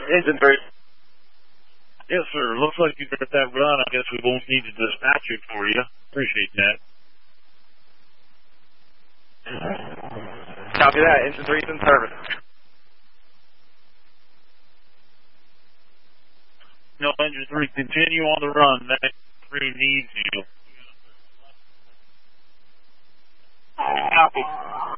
Engine 3. Yes, sir. Looks like you got that run. I guess we won't need to dispatch it for you. Appreciate that. Copy that. Engine 3 is in service. No, Engine 3, continue on the run. That 3 needs you. Copy.